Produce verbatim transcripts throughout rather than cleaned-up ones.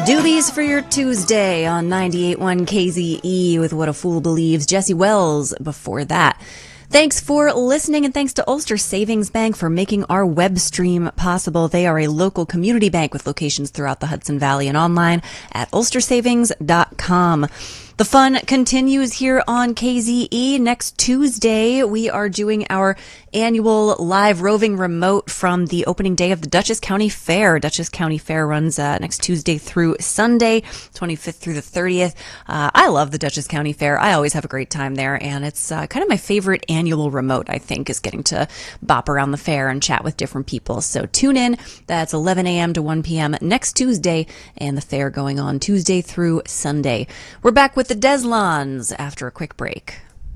Do these for your Tuesday on ninety-eight point one K Z E with What a Fool Believes. Jesse Wells before that. Thanks for listening, and thanks to Ulster Savings Bank for making our web stream possible. They are a local community bank with locations throughout the Hudson Valley and online at ulster savings dot com. The fun continues here on K Z E. Next Tuesday, we are doing our annual live roving remote from the opening day of the Dutchess County Fair. Dutchess County Fair runs uh, next Tuesday through Sunday, twenty-fifth through the thirtieth. Uh, I love the Dutchess County Fair. I always have a great time there, and it's uh, kind of my favorite annual remote, I think, is getting to bop around the fair and chat with different people. So tune in. That's eleven a.m. to one p.m. next Tuesday, and the fair going on Tuesday through Sunday. We're back with the Deslons after a quick break.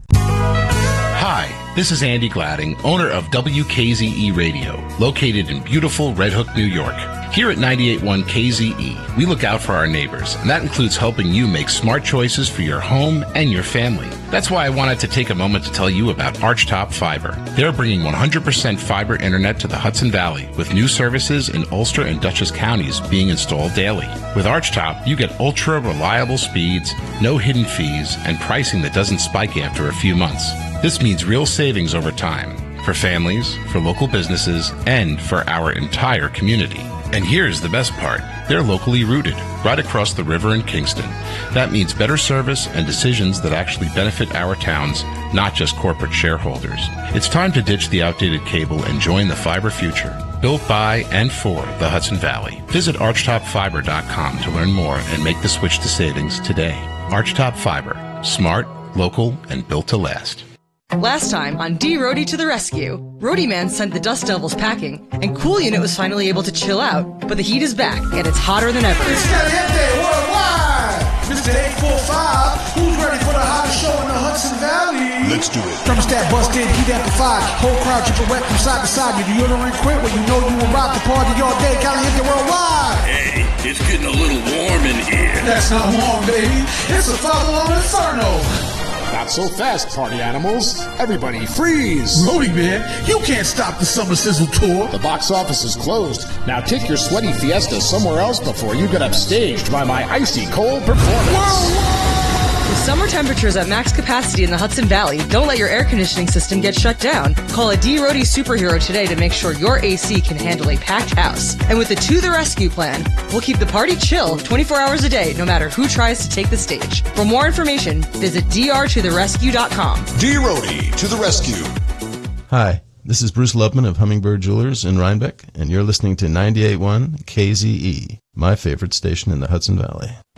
Hi, this is Andy Gladding, owner of W K Z E Radio, located in beautiful Red Hook, New York. Here at ninety-eight point one K Z E, we look out for our neighbors, and that includes helping you make smart choices for your home and your family. That's why I wanted to take a moment to tell you about Archtop Fiber. They're bringing one hundred percent fiber internet to the Hudson Valley, with new services in Ulster and Dutchess counties being installed daily. With Archtop, you get ultra-reliable speeds, no hidden fees, and pricing that doesn't spike after a few months. This means real savings over time, for families, for local businesses, and for our entire community. And here's the best part. They're locally rooted, right across the river in Kingston. That means better service and decisions that actually benefit our towns, not just corporate shareholders. It's time to ditch the outdated cable and join the fiber future, built by and for the Hudson Valley. Visit archtop fiber dot com to learn more and make the switch to savings today. Archtop Fiber. Smart, local, and built to last. Last time on D Roadie to the Rescue, Roadie Man sent the Dust Devils packing, and Cool Unit was finally able to chill out, but the heat is back, and it's hotter than ever. It's Caliente Worldwide! Mister eight four five, who's ready for the hottest show in the Hudson Valley? Let's do it. Thermostat busted, heat after five, whole crowd dripping wet from side to side. You deodorant quit when you know you will rock the party all day. Caliente Worldwide! Hey, it's getting a little warm in here. That's not warm, baby. It's a follow-on inferno. Not so fast, party animals. Everybody freeze. Roadie Man, you can't stop the Summer Sizzle tour. The box office is closed. Now take your sweaty fiesta somewhere else before you get upstaged by my icy cold performance. Worldwide! With summer temperatures at max capacity in the Hudson Valley, don't let your air conditioning system get shut down. Call a D Roadie superhero today to make sure your A C can handle a packed house. And with the To the Rescue plan, we'll keep the party chill twenty-four hours a day, no matter who tries to take the stage. For more information, visit d r to the rescue dot com. D Roadie to the rescue. Hi, this is Bruce Lubman of Hummingbird Jewelers in Rhinebeck, and you're listening to ninety-eight point one K Z E, my favorite station in the Hudson Valley.